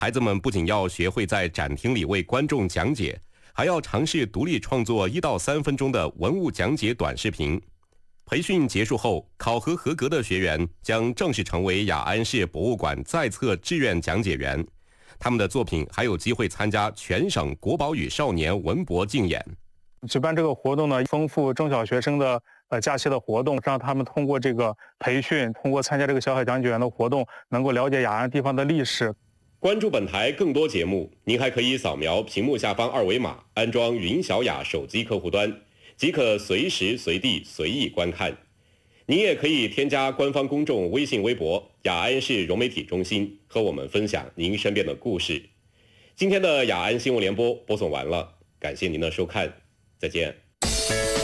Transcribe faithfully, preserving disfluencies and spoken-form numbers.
孩子们不仅要学会在展厅里为观众讲解，还要尝试独立创作一到三分钟的文物讲解短视频。培训结束后，考核合格的学员将正式成为雅安市博物馆在册志愿讲解员。他们的作品还有机会参加全省国宝与少年文博竞演。 举办这个活动呢，丰富中小学生的呃假期的活动，让他们通过这个培训，通过参加这个小海讲解员的活动，能够了解雅安地方的历史。 关注本台更多节目，您还可以扫描屏幕下方二维码，安装云小雅手机客户端，即可随时随地随意观看。您也可以添加官方公众微信微博雅安市融媒体中心，和我们分享您身边的故事。今天的雅安新闻联播播送完了，感谢您的收看，再见。